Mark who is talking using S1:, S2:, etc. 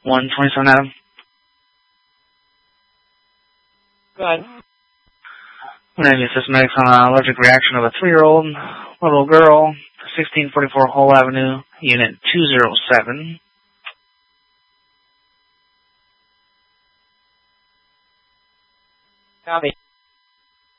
S1: 127 Adam.
S2: Go ahead.
S1: I'm going to use this medics on an allergic reaction of a 3-year-old little girl, 1644 Hull Avenue, Unit 207.
S2: Copy.